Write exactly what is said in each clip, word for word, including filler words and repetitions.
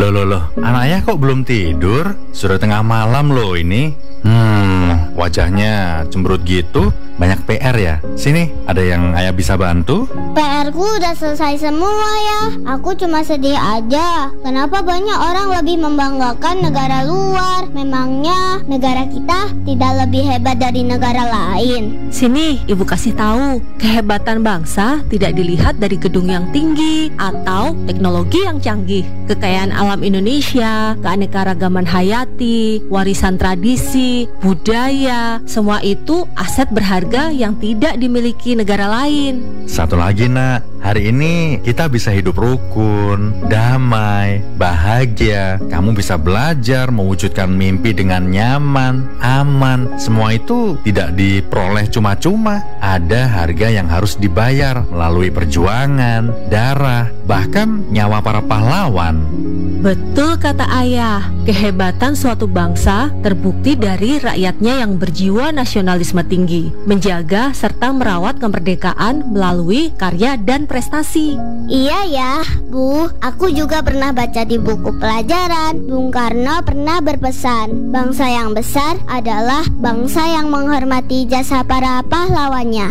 Loh, loh, loh, anak ayah kok belum tidur? Sudah tengah malam loh ini. Hmm, wajahnya cemberut gitu. Banyak P R ya? Sini, ada yang ayah bisa bantu? P R-ku udah selesai semua ya. Aku cuma sedih aja. Kenapa banyak orang lebih membanggakan negara luar? Memangnya negara kita tidak lebih hebat dari negara lain? Sini, ibu kasih tahu. Kehebatan bangsa tidak dilihat dari gedung yang tinggi atau teknologi yang canggih. Kekayaan alam Indonesia, keanekaragaman hayati, warisan tradisi, budaya, semua itu aset berharga yang tidak dimiliki negara lain. Satu lagi nak, hari ini kita bisa hidup rukun, damai, bahagia. Kamu bisa belajar mewujudkan mimpi dengan nyaman, aman. Semua itu tidak diperoleh cuma-cuma. Ada harga yang harus dibayar melalui perjuangan, darah, bahkan nyawa para pahlawan. Betul kata ayah, kehebatan suatu bangsa terbukti dari rakyatnya yang berjiwa nasionalisme tinggi, menjaga serta merawat kemerdekaan melalui karya dan prestasi. Iya ya, Bu. Aku juga pernah baca di buku pelajaran. Bung Karno pernah berpesan, bangsa yang besar adalah bangsa yang menghormati jasa para pahlawannya.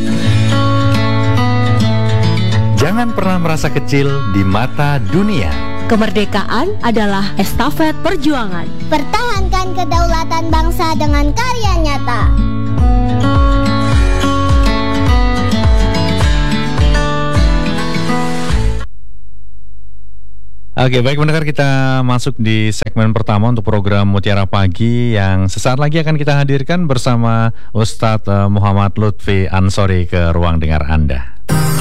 Jangan pernah merasa kecil di mata dunia. Kemerdekaan adalah estafet perjuangan. Pertahankan kedaulatan bangsa dengan karya nyata. Oke, baik pendengar, kita masuk di segmen pertama untuk program Mutiara Pagi yang sesaat lagi akan kita hadirkan bersama Ustadz uh, Muhammad Lutfi Ansori ke ruang dengar Anda.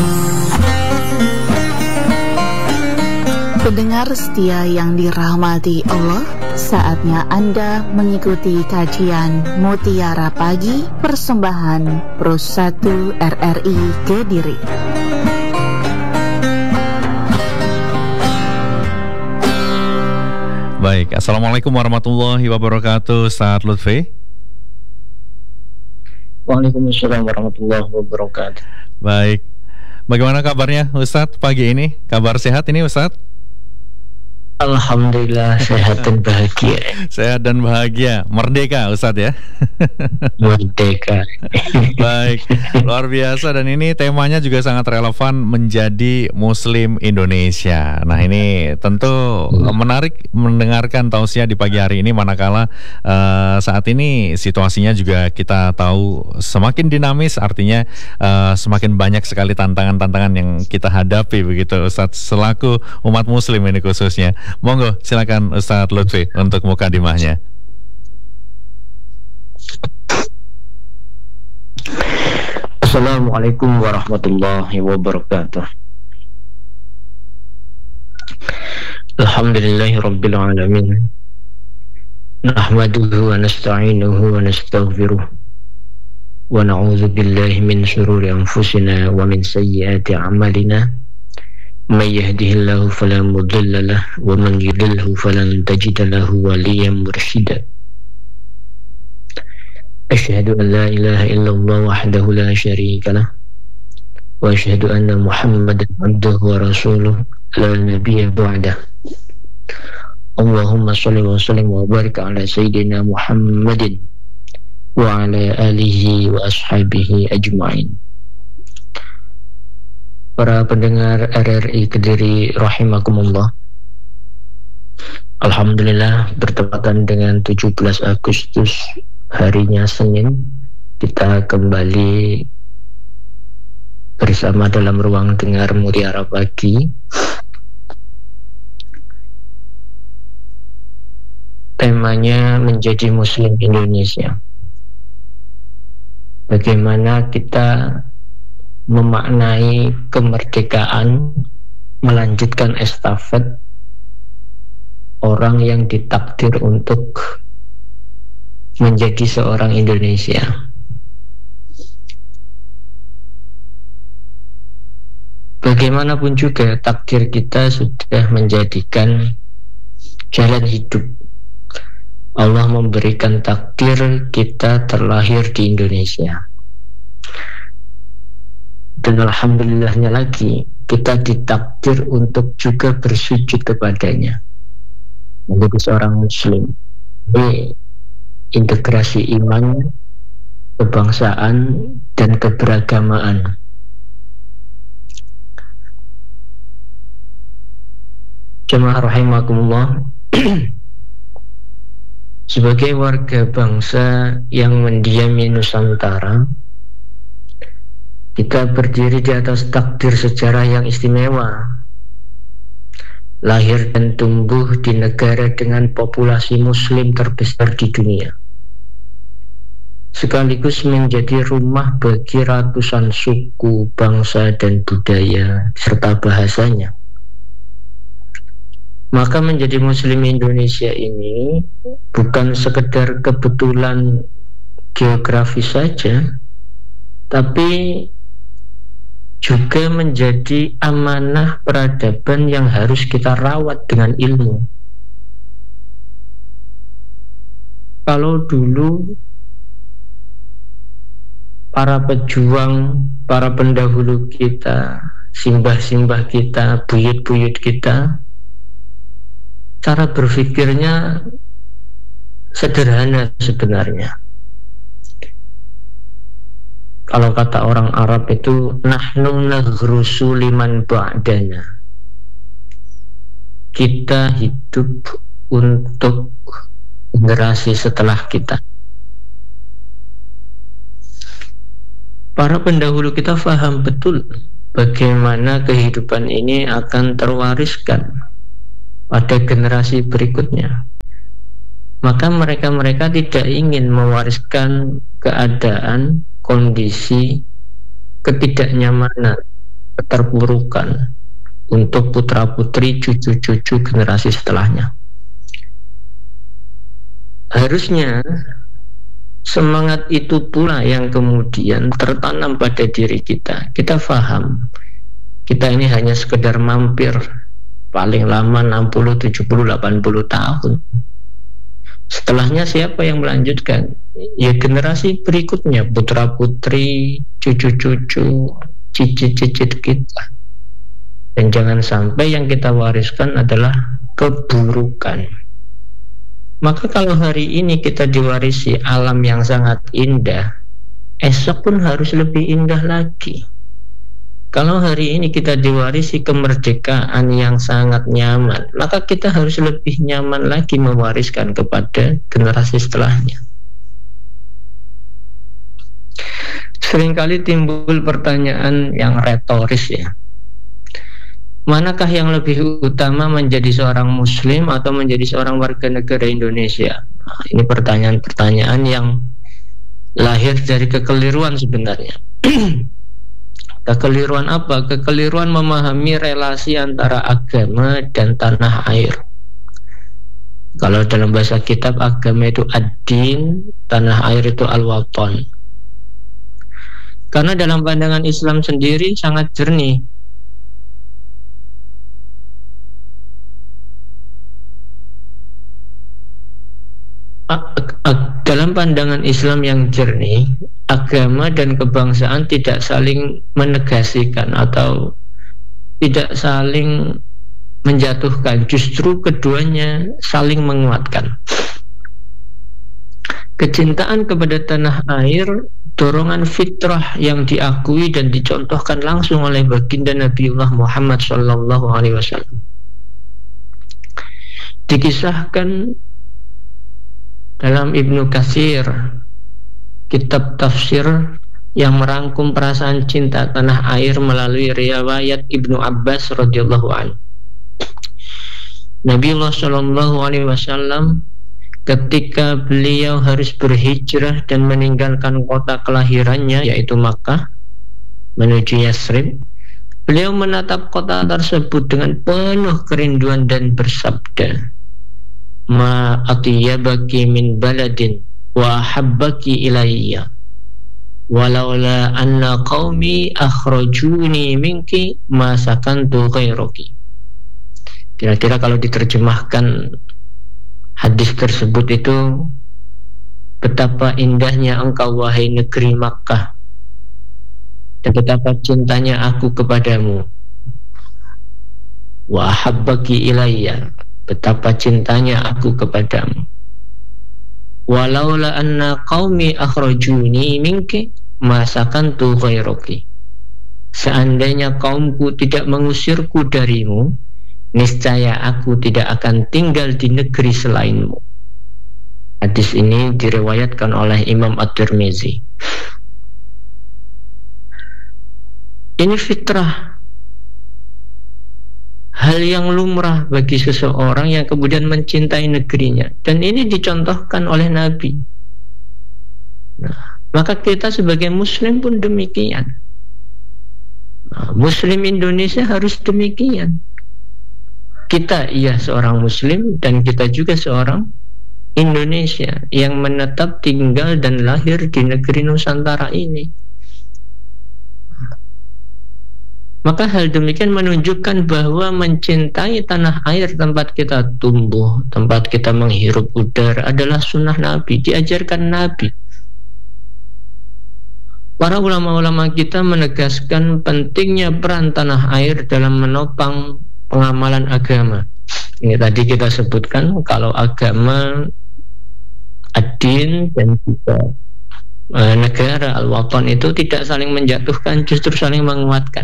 Pendengar setia yang dirahmati Allah, saatnya Anda mengikuti kajian Mutiara Pagi persembahan Pro satu R R I Kediri. Baik, Assalamualaikum warahmatullahi wabarakatuh, Ustadz Lutfi. Waalaikumsalam warahmatullahi wabarakatuh. Baik, bagaimana kabarnya Ustadz pagi ini? Kabar sehat ini Ustadz? Alhamdulillah sehat dan bahagia. Sehat dan bahagia, merdeka Ustadz ya. Merdeka. Baik, luar biasa, dan ini temanya juga sangat relevan menjadi Muslim Indonesia. Nah ini tentu menarik mendengarkan tausiah di pagi hari ini, manakala uh, saat ini situasinya juga kita tahu semakin dinamis, artinya uh, semakin banyak sekali tantangan-tantangan yang kita hadapi begitu Ustadz, selaku umat Muslim ini khususnya. Monggo, silakan Ustadz Lutfi untuk mukadimahnya. Assalamualaikum warahmatullahi wabarakatuh. Alhamdulillahi rabbil alamin. Nahmaduhu wa nasta'inuhu wa nastaghfiruh. Wa na'udzu billahi min shururi anfusina wa min sayyiati a'malina. May yahdihillahu fala mudilla lahu wa man yudlilhu falan tajida lahu waliyyan mursyida. Asyhadu an la ilaha illallah wahdahu la syarika lah wa asyhadu anna Muhammadan abduhu wa rasuluh la nabiyya ba'dah. Allahumma shalli wa sallim wa barik ala sayyidina Muhammadin wa ala alihi wa ashabihi ajma'in. Para pendengar R R I Kediri rahimakumullah. Alhamdulillah, bertepatan dengan tujuh belas Agustus, harinya Senin, kita kembali bersama dalam ruang dengar Mutiara Pagi. Temanya menjadi Muslim Indonesia. Bagaimana kita memaknai kemerdekaan, melanjutkan estafet orang yang ditakdir untuk menjadi seorang Indonesia. Bagaimanapun juga takdir kita sudah menjadikan jalan hidup. Allah memberikan takdir kita terlahir di Indonesia. Dan alhamdulillahnya lagi, kita ditakdir untuk juga bersujud kepadanya. menjadi seorang muslim. Ini integrasi iman, kebangsaan, dan keberagamaan. Jemaah rahimakumullah, sebagai warga bangsa yang mendiami Nusantara, kita berdiri di atas takdir sejarah yang istimewa, lahir dan tumbuh di negara dengan populasi muslim terbesar di dunia, sekaligus menjadi rumah bagi ratusan suku, bangsa, dan budaya serta bahasanya. Maka menjadi muslim Indonesia ini bukan sekedar kebetulan geografis saja, tapi juga menjadi amanah peradaban yang harus kita rawat dengan ilmu. Kalau dulu para pejuang, para pendahulu kita, simbah-simbah kita, buyut-buyut kita, cara berpikirnya sederhana sebenarnya. Kalau kata orang Arab itu, nahnu naghrusu liman ba'dana. Kita hidup untuk generasi setelah kita. Para pendahulu kita paham betul bagaimana kehidupan ini akan terwariskan pada generasi berikutnya. Maka mereka-mereka tidak ingin mewariskan keadaan, kondisi, ketidaknyamanan, keterpurukan untuk putra-putri, cucu-cucu generasi setelahnya. Harusnya semangat itu pula yang kemudian tertanam pada diri kita. Kita paham, kita ini hanya sekedar mampir, paling lama enam puluh, tujuh puluh, delapan puluh tahun. Setelahnya siapa yang melanjutkan? Ya generasi berikutnya, putra-putri, cucu-cucu, cicit-cicit kita. Dan jangan sampai yang kita wariskan adalah keburukan. Maka kalau hari ini kita diwarisi alam yang sangat indah, esok pun harus lebih indah lagi. Kalau hari ini kita diwarisi kemerdekaan yang sangat nyaman, maka kita harus lebih nyaman lagi mewariskan kepada generasi setelahnya. Seringkali timbul pertanyaan yang retoris ya. Manakah yang lebih utama, menjadi seorang muslim atau menjadi seorang warga negara Indonesia? Nah, ini pertanyaan-pertanyaan yang lahir dari kekeliruan sebenarnya. Kekeliruan apa? Kekeliruan memahami relasi antara agama dan tanah air. Kalau dalam bahasa kitab, agama itu ad-din, tanah air itu al-watan. Karena dalam pandangan Islam sendiri sangat jernih. Dalam pandangan Islam yang jernih, agama dan kebangsaan tidak saling menegasikan atau tidak saling menjatuhkan, justru keduanya saling menguatkan. Kecintaan kepada tanah air, dorongan fitrah yang diakui dan dicontohkan langsung oleh baginda Nabiullah Muhammad Sallallahu Alaihi Wasallam. Dikisahkan dalam Ibnu Katsir, kitab tafsir yang merangkum perasaan cinta tanah air melalui riwayat Ibnu Abbas radhiyallahu anhu. Nabiullah Shallallahu Alaihi Wasallam ketika beliau harus berhijrah dan meninggalkan kota kelahirannya yaitu Makkah menuju Yasrib, beliau menatap kota tersebut dengan penuh kerinduan dan bersabda, ma atiyabaki min baladin wa habbaki ilayya walaula anna qaumi akhrajuni minki ma sakantu ghairaki. Kira-kira kalau diterjemahkan hadis tersebut itu, betapa indahnya engkau wahai negeri Makkah dan betapa cintanya aku kepadamu, wa habbaki ilayya, betapa cintanya aku kepadamu. Walaula anna qaumi akhrajuni minki ma sakantu ghairaki. Seandainya kaumku tidak mengusirku darimu, niscaya aku tidak akan tinggal di negeri selainmu. Hadis ini diriwayatkan oleh Imam At-Tirmizi. Ini fitrah, hal yang lumrah bagi seseorang yang kemudian mencintai negerinya, dan ini dicontohkan oleh Nabi. Nah, maka kita sebagai muslim pun demikian. Nah, Muslim Indonesia harus demikian. Kita iya seorang muslim, dan kita juga seorang Indonesia yang menetap tinggal dan lahir di negeri Nusantara ini. Maka hal demikian menunjukkan bahwa mencintai tanah air tempat kita tumbuh, tempat kita menghirup udara adalah sunnah Nabi, diajarkan Nabi. Para ulama-ulama kita menegaskan pentingnya peran tanah air dalam menopang pengamalan agama. Ini tadi kita sebutkan kalau agama, ad-din, dan juga e, negara al-watan itu tidak saling menjatuhkan, justru saling menguatkan.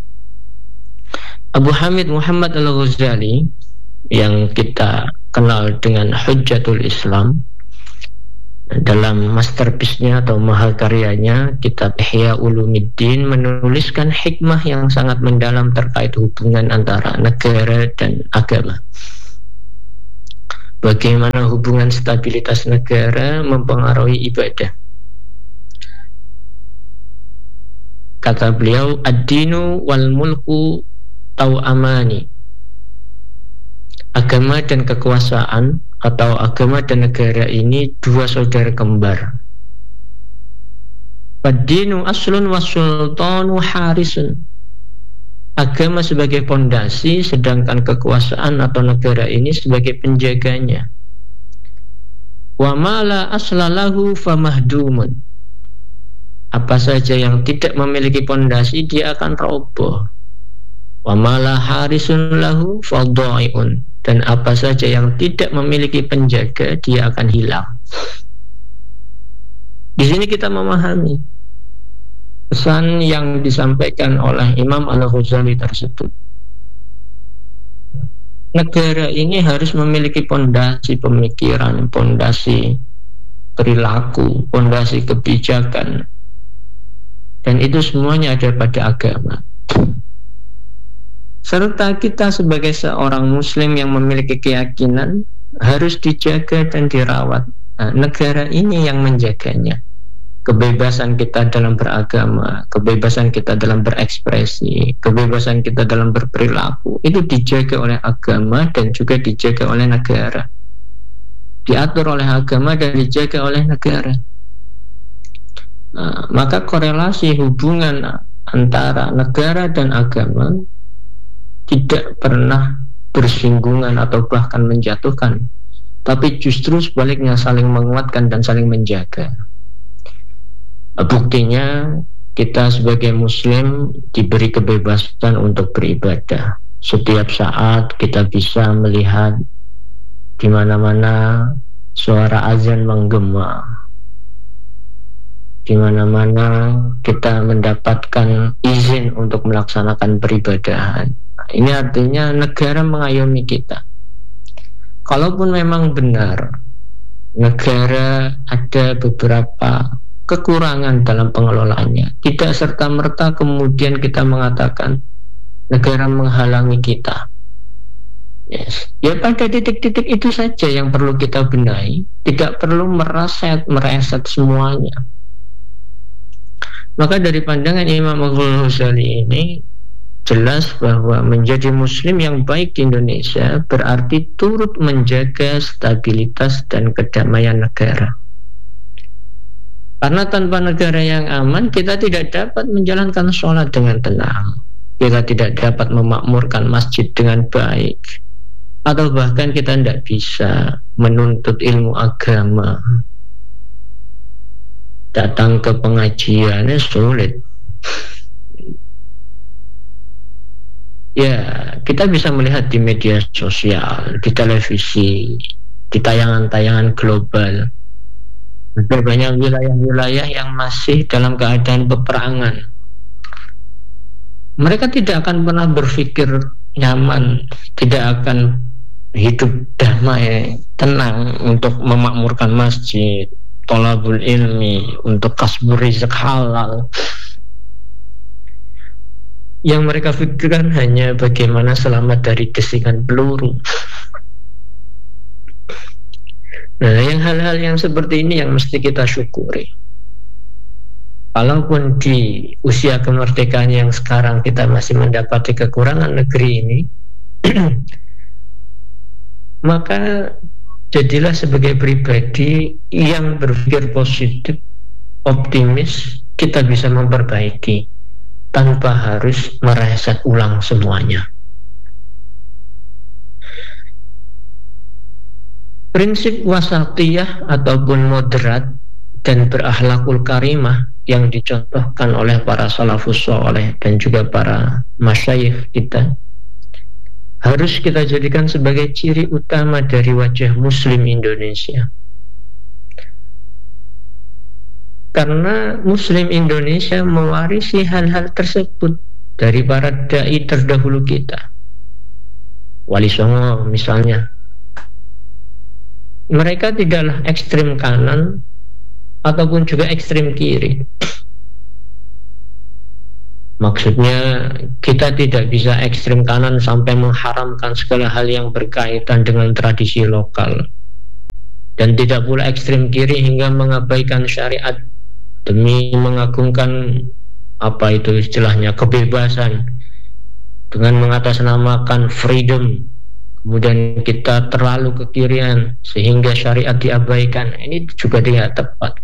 Abu Hamid Muhammad Al-Ghazali yang kita kenal dengan Hujjatul Islam, dalam masterpiece-nya atau mahalkaryanya kitab Ihya Ulumuddin menuliskan hikmah yang sangat mendalam terkait hubungan antara negara dan agama. Bagaimana hubungan stabilitas negara mempengaruhi ibadah. Kata beliau, ad-dinu wal mulku tau'amani. Agama dan kekuasaan atau agama dan negara ini dua saudara kembar. Ad-dinu aslun was-sultanu harisun. Agama sebagai pondasi, sedangkan kekuasaan atau negara ini sebagai penjaganya. Wa ma la asla lahu famahdumun. Apa saja yang tidak memiliki pondasi dia akan roboh. Wa ma la harisun lahu fadhai'un. Dan apa saja yang tidak memiliki penjaga dia akan hilang. Di sini kita memahami pesan yang disampaikan oleh Imam Al-Ghazali tersebut. Negara ini harus memiliki pondasi pemikiran, pondasi perilaku, pondasi kebijakan, dan itu semuanya ada pada agama. Serta kita sebagai seorang muslim yang memiliki keyakinan harus dijaga dan dirawat. Nah, negara ini yang menjaganya. Kebebasan kita dalam beragama, kebebasan kita dalam berekspresi, kebebasan kita dalam berperilaku, itu dijaga oleh agama dan juga dijaga oleh negara. Diatur oleh agama dan dijaga oleh negara. Nah, maka korelasi hubungan antara negara dan agama tidak pernah bersinggungan atau bahkan menjatuhkan, tapi justru sebaliknya saling menguatkan dan saling menjaga. Buktinya kita sebagai muslim diberi kebebasan untuk beribadah. Setiap saat kita bisa melihat di mana-mana suara azan menggema, di mana-mana kita mendapatkan izin untuk melaksanakan peribadahan. Ini artinya negara mengayomi kita. Kalaupun memang benar negara ada beberapa kekurangan dalam pengelolaannya, tidak serta-merta kemudian kita mengatakan negara menghalangi kita. Yes. Ya pada titik-titik itu saja yang perlu kita benahi, tidak perlu mereset mereset semuanya. Maka dari pandangan Imam Al-Ghazali ini jelas bahwa menjadi muslim yang baik di Indonesia berarti turut menjaga stabilitas dan kedamaian negara. Karena tanpa negara yang aman, kita tidak dapat menjalankan sholat dengan tenang, kita tidak dapat memakmurkan masjid dengan baik, atau bahkan kita tidak bisa menuntut ilmu agama. Datang ke pengajiannya sulit. Ya, kita bisa melihat di media sosial, di televisi, di tayangan-tayangan global. Ada banyak wilayah-wilayah yang masih dalam keadaan peperangan. Mereka tidak akan pernah berpikir nyaman, tidak akan hidup damai, tenang untuk memakmurkan masjid, thalabul ilmi, untuk kasbur rizq halal. Yang mereka pikirkan hanya bagaimana selamat dari desikan peluru. Nah, yang hal-hal yang seperti ini yang mesti kita syukuri. Walaupun di usia kemerdekaan yang sekarang kita masih mendapati kekurangan negeri ini, maka jadilah sebagai pribadi yang berpikir positif, optimis, kita bisa memperbaiki tanpa harus mereset ulang semuanya. Prinsip wasatiyah ataupun moderat dan berakhlakul karimah yang dicontohkan oleh para salafus sholeh dan juga para masyayikh kita harus kita jadikan sebagai ciri utama dari wajah Muslim Indonesia. Karena Muslim Indonesia mewarisi hal-hal tersebut dari para dai terdahulu kita. Wali Songo misalnya. Mereka tidaklah ekstrem kanan ataupun juga ekstrem kiri. Maksudnya kita tidak bisa ekstrem kanan sampai mengharamkan segala hal yang berkaitan dengan tradisi lokal. Dan tidak pula ekstrem kiri hingga mengabaikan syariat demi mengagungkan apa itu istilahnya kebebasan dengan mengatasnamakan freedom, kemudian kita terlalu ke kirian sehingga syariat diabaikan. Ini juga tidak tepat.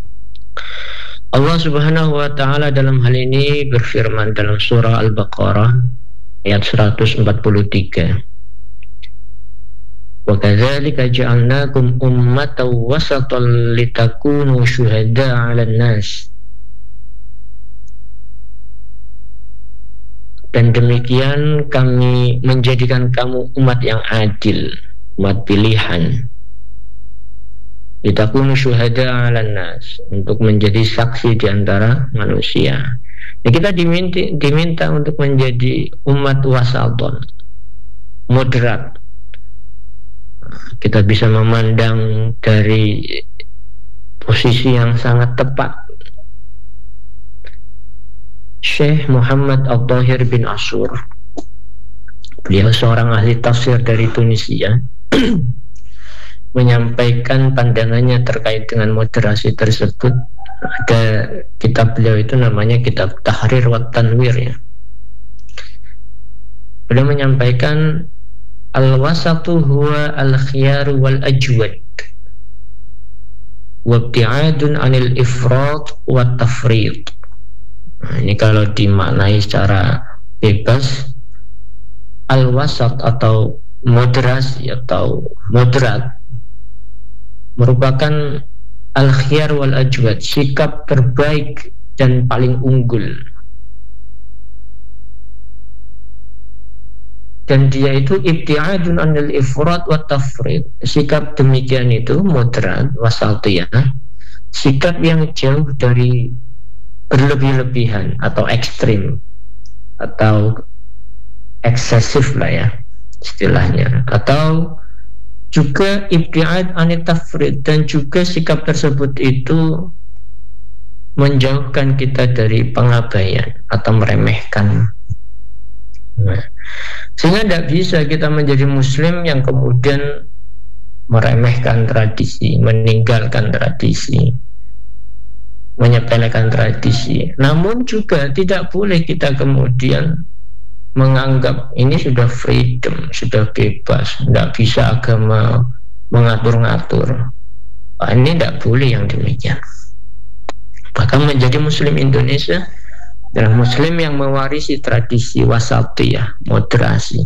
Allah Subhanahu wa taala dalam hal ini berfirman dalam surah Al-Baqarah ayat seratus empat puluh tiga. Wa kadzalika ja'alnakum ummatan wasatan litakunu syuhada'a 'alan nas. Dan demikian kami menjadikan kamu umat yang adil, umat pilihan. Litakunu syuhada'a 'alan nas, untuk menjadi saksi di antara manusia. Nah, kita diminta, diminta untuk menjadi umat wasaton, moderat. Kita bisa memandang dari posisi yang sangat tepat. Syekh Muhammad Al-Tahir bin Ashur, beliau seorang ahli tafsir dari Tunisia, menyampaikan pandangannya terkait dengan moderasi tersebut. Ada kitab beliau itu namanya kitab Tahrir wa Tanwir ya. Beliau menyampaikan al-wasatu huwa al-khiyaru wal ajwad wabti'adun anil ifrat wa tafrid. Nah, ini kalau dimaknai secara bebas, al-wasat atau moderasi atau moderat merupakan al-khiyar wal ajwad, sikap terbaik dan paling unggul. Dan dia itu ibti'adun anil ifrat wa tafrid. Sikap demikian itu moderat, wasatiyah, sikap yang jauh dari berlebih-lebihan atau ekstrim atau eksesif lah ya istilahnya, atau juga ibti'ad anil tafrid, dan juga sikap tersebut itu menjauhkan kita dari pengabaian atau meremehkan. Nah, sehingga tidak bisa kita menjadi muslim yang kemudian meremehkan tradisi, meninggalkan tradisi, menyepelekan tradisi. Namun juga tidak boleh kita kemudian menganggap ini sudah freedom, sudah bebas, tidak bisa agama mengatur-ngatur. Nah, ini tidak boleh yang demikian. Bahkan menjadi muslim Indonesia adalah muslim yang mewarisi tradisi wasatiyah, moderasi.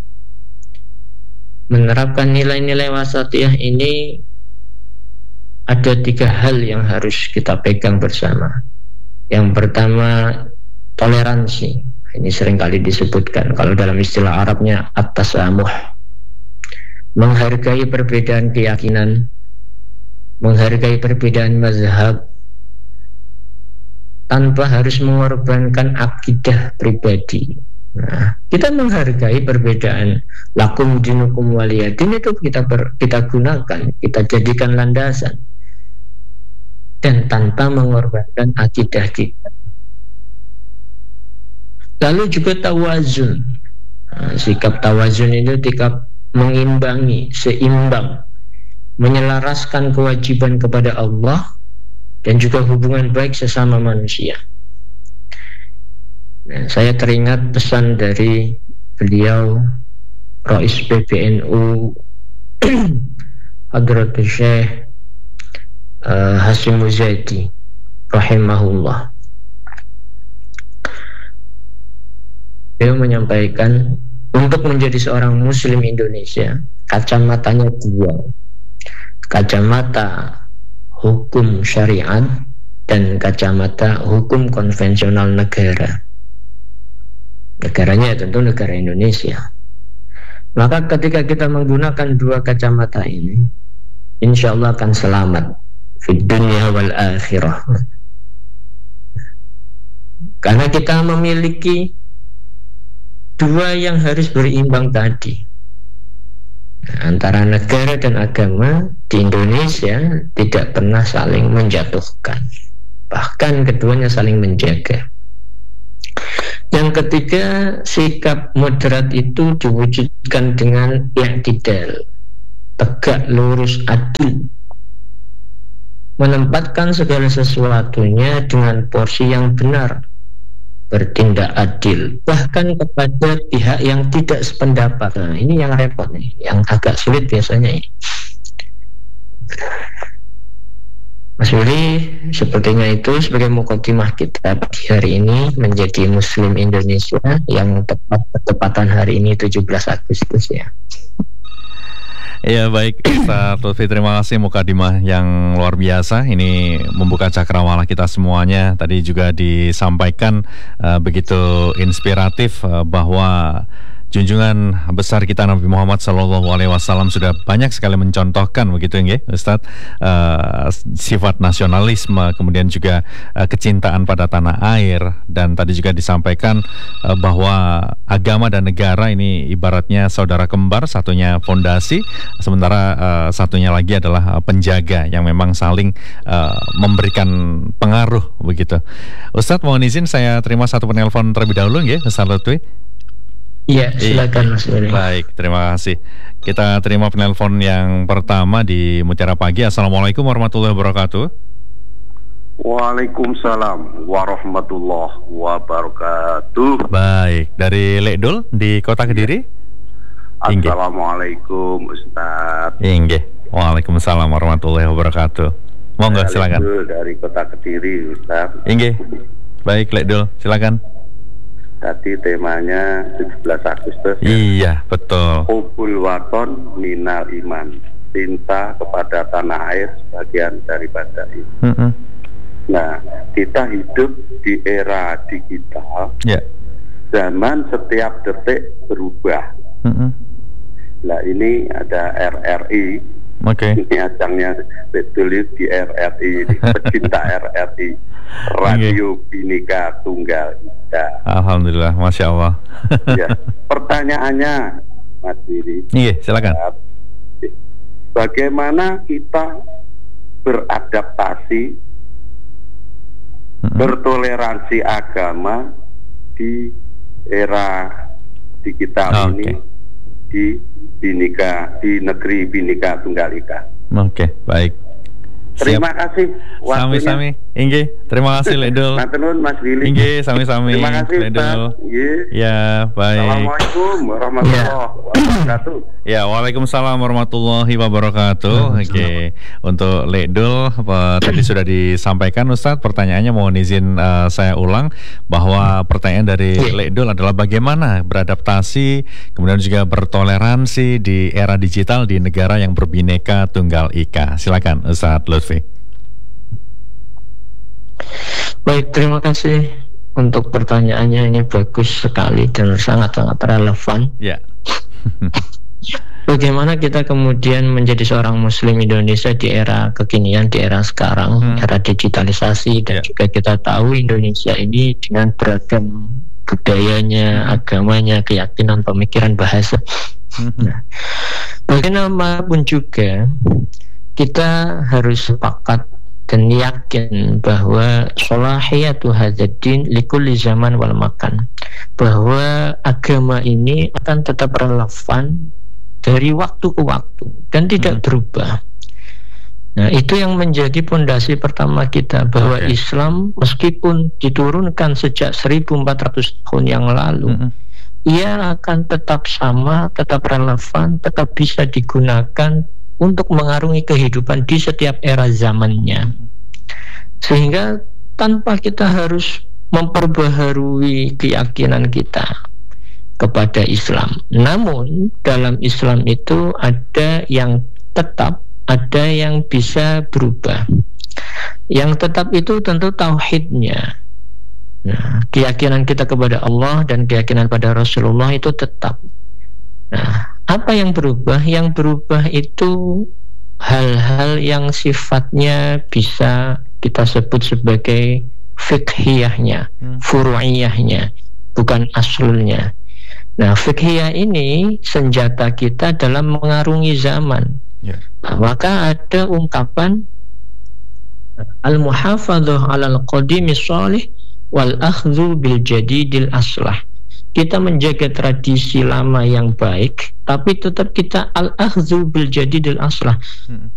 Menerapkan nilai-nilai wasatiyah ini ada tiga hal yang harus kita pegang bersama. Yang pertama, toleransi. Ini seringkali disebutkan kalau dalam istilah Arabnya at-tasamuh, menghargai perbedaan keyakinan, menghargai perbedaan mazhab tanpa harus mengorbankan akidah pribadi. Nah, kita menghargai perbedaan, lakum dinukum waliyadin, itu kita ber, kita gunakan, kita jadikan landasan, dan tanpa mengorbankan akidah kita. Lalu juga tawazun. Nah, sikap tawazun itu sikap mengimbangi, seimbang, menyelaraskan kewajiban kepada Allah dan juga hubungan baik sesama manusia. Nah, saya teringat pesan dari beliau Rais P B N U Hadratul Syekh uh, Hasyim Muzadi rahimahullah. Beliau menyampaikan, untuk menjadi seorang muslim Indonesia, kacamatanya dua. Kacamata hukum syariat dan kacamata hukum konvensional negara. Negaranya ya tentu negara Indonesia. Maka ketika kita menggunakan dua kacamata ini, insya Allah akan selamat fid dunya wal akhirah. Karena kita memiliki dua yang harus berimbang tadi. Antara negara dan agama di Indonesia tidak pernah saling menjatuhkan, bahkan keduanya saling menjaga. Yang ketiga, sikap moderat itu diwujudkan dengan i'tidal, tegak lurus adil, menempatkan segala sesuatunya dengan porsi yang benar, bertindak adil, bahkan kepada pihak yang tidak sependapat. Nah, ini yang repot nih, yang agak sulit biasanya ini. Mas Willy, sepertinya itu sebagai mukadimah kita pagi hari ini menjadi Muslim Indonesia yang tepat bertepatan hari ini tujuh belas Agustus ya. Ya baik, Ustaz Lutfi, terima kasih mukadimah yang luar biasa. Ini membuka cakrawala kita semuanya. Tadi juga disampaikan uh, begitu inspiratif uh, bahwa junjungan besar kita Nabi Muhammad Sallallahu Alaihi Wasallam sudah banyak sekali mencontohkan begitu ya Ustadz, uh, sifat nasionalisme, kemudian juga uh, kecintaan pada tanah air, dan tadi juga disampaikan uh, bahwa agama dan negara ini ibaratnya saudara kembar, satunya fondasi, sementara uh, satunya lagi adalah uh, penjaga yang memang saling uh, memberikan pengaruh begitu. Ustadz, mohon izin saya terima satu penelpon terlebih dahulu ya Ustadz Lutfi. Iya, silakan Mas Willy. Baik, terima kasih. Kita terima penelpon yang pertama di Mutiara Pagi. Assalamualaikum warahmatullahi wabarakatuh. Waalaikumsalam warahmatullahi wabarakatuh. Baik, dari Lekdul di Kota Kediri. Inge. Assalamualaikum Ustaz. Inge. Waalaikumsalam warahmatullahi wabarakatuh. Monggo silakan. Lekdul dari Kota Kediri Ustaz. Inge. Baik, Lekdul, silakan. Tadi temanya tujuh belas Agustus. Iya, betul. Hubul waton minal iman. Cinta kepada tanah air sebagian daripada itu. Mm-hmm. Nah, kita hidup di era digital. Ya. Yeah. Zaman setiap detik berubah. Mm-hmm. Nah, ini ada R R I. Oke. Okay. Ini ajangnya betul di R R I, pecinta R R I. Radio okay. Bhinneka Tunggal Ika. Alhamdulillah, masya Allah. Ya, pertanyaannya, Mas Willy. Iya, silakan. Bagaimana kita beradaptasi, mm-hmm. bertoleransi agama di era digital oh, ini okay. di Bhinneka, di negeri Bhinneka Tunggal Ika. Oke, okay, baik. Terima Siap. kasih waktunya. Sami-sami, Inge. Terima kasih Lekdul. Matur Mas Willy. Inge, sami-sami. Terima kasih Lekdul. Ya, baik. Assalamualaikum warahmatullahi wabarakatuh. Ya, waalaikumsalam warahmatullahi wabarakatuh. Oke, okay. Untuk Lekdul uh, tadi sudah disampaikan Ustadz. Pertanyaannya mohon izin uh, saya ulang bahwa pertanyaan dari Lekdul adalah bagaimana beradaptasi kemudian juga bertoleransi di era digital di negara yang berbineka tunggal ika. Silakan Ustadz Lutfi. Baik, terima kasih untuk pertanyaannya, ini bagus sekali dan sangat-sangat relevan. Ya. Bagaimana kita kemudian menjadi seorang Muslim Indonesia di era kekinian, di era sekarang, hmm. era digitalisasi, dan yeah. juga kita tahu Indonesia ini dengan beragam budayanya, hmm. agamanya, keyakinan, pemikiran, bahasa. Hmm. Nah, bagaimanapun juga kita harus sepakat dan yakin bahwa solahiyatu hadzal-din likulli zaman wal makan, bahwa agama ini akan tetap relevan dari waktu ke waktu dan tidak hmm. berubah. Nah, itu yang menjadi pondasi pertama kita, bahwa okay. Islam meskipun diturunkan sejak seribu empat ratus tahun yang lalu, hmm. ia akan tetap sama, tetap relevan, tetap bisa digunakan untuk mengarungi kehidupan di setiap era zamannya. Sehingga tanpa kita harus memperbaharui keyakinan kita kepada Islam. Namun dalam Islam itu ada yang tetap, ada yang bisa berubah. Yang tetap itu tentu tauhidnya. Nah, keyakinan kita kepada Allah dan keyakinan pada Rasulullah itu tetap. Nah, apa yang berubah? Yang berubah itu hal-hal yang sifatnya bisa kita sebut sebagai fiqhiyahnya, hmm. furu'iyahnya, bukan aslulnya. Nah, fiqhiyah ini senjata kita dalam mengarungi zaman. Yeah. Nah, maka ada ungkapan al-muhafadzah 'alal qadimi shalih wal akhdhu bil jadidil aslah. Kita menjaga tradisi lama yang baik, tapi tetap kita al-akhdhu bil jadidil aslah, hmm.